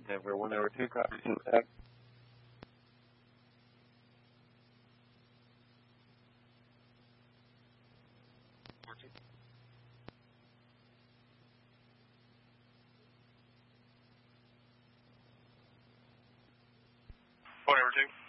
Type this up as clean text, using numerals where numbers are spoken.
Denver 1 over 2, copy impact. One over 2.